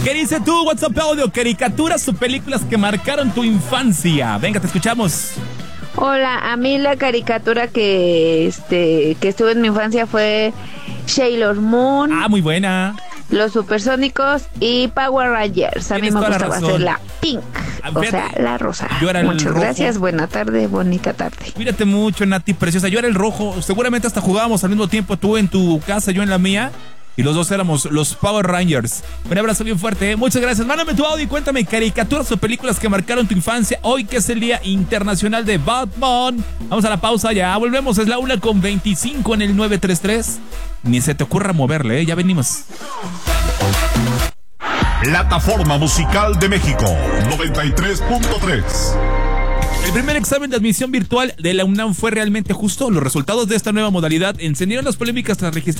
¿Qué dice tú, WhatsApp audio? Caricaturas o películas que marcaron tu infancia. Venga, te escuchamos. Hola, a mí la caricatura que estuve en mi infancia fue Sailor Moon. Ah, muy buena. Los Supersónicos y Power Rangers. A mí me gustaba hacer la pink, o sea, la rosa. Muchas gracias, buena tarde, bonita tarde. Cuídate mucho, Nati, preciosa. Yo era el rojo, seguramente hasta jugábamos al mismo tiempo, tú en tu casa, yo en la mía. Y los dos éramos los Power Rangers. Un abrazo bien fuerte, ¿eh? Muchas gracias. Mándame tu audio y cuéntame caricaturas o películas que marcaron tu infancia. Hoy que es el Día Internacional de Batman. Vamos a la pausa, ya volvemos. Es la 1:25 en el 933. Ni se te ocurra moverle, ¿eh? Ya venimos. Plataforma Musical de México 93.3. El primer examen de admisión virtual de la UNAM fue realmente justo. Los resultados de esta nueva modalidad encendieron las polémicas tras registrar